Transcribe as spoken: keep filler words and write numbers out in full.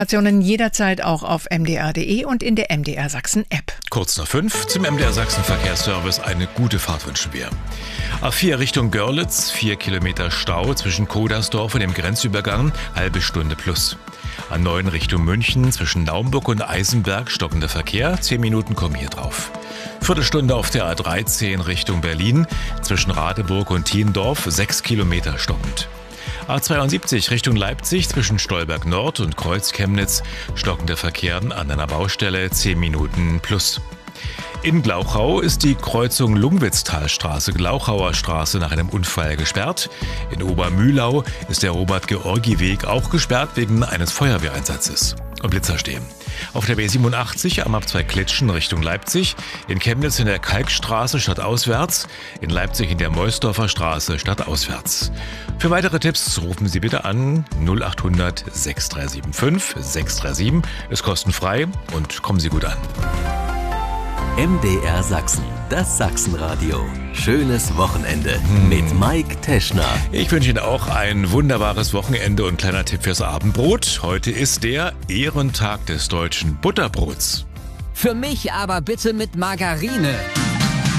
Informationen jederzeit auch auf m d r punkt d e und in der M D R Sachsen App. Kurz nach fünf zum M D R Sachsen Verkehrsservice. Eine gute Fahrt wünschen wir. A vier Richtung Görlitz, vier Kilometer Stau zwischen Kodersdorf und dem Grenzübergang, halbe Stunde plus. A neun Richtung München, zwischen Naumburg und Eisenberg stockender Verkehr, zehn Minuten kommen hier drauf. Viertelstunde auf der A dreizehn Richtung Berlin, zwischen Radeburg und Thiendorf, sechs Kilometer stockend. A zweiundsiebzig Richtung Leipzig, zwischen Stolberg Nord und Kreuz-Chemnitz, stockender Verkehr an einer Baustelle, zehn Minuten plus. In Glauchau ist die Kreuzung Lungwitztalstraße, Glauchauer Straße nach einem Unfall gesperrt. In Obermühlau ist der Robert-Georgi-Weg auch gesperrt wegen eines Feuerwehreinsatzes. Und Blitzer stehen. Auf der B siebenundachtzig am Ab zwei Klitschen Richtung Leipzig, in Chemnitz in der Kalkstraße stadtauswärts, in Leipzig in der Meusdorfer Straße stadtauswärts. Für weitere Tipps rufen Sie bitte an null acht hundert sechs drei sieben fünf sechs drei sieben. Ist kostenfrei und kommen Sie gut an. M D R Sachsen, das Sachsenradio. Schönes Wochenende mit Mike Teschner. Ich wünsche Ihnen auch ein wunderbares Wochenende und kleiner Tipp fürs Abendbrot. Heute ist der Ehrentag des deutschen Butterbrots. Für mich aber bitte mit Margarine.